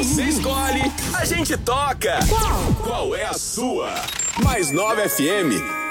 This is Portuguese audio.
Você escolhe, a gente toca. Qual? Qual é a sua? Mais 9 FM.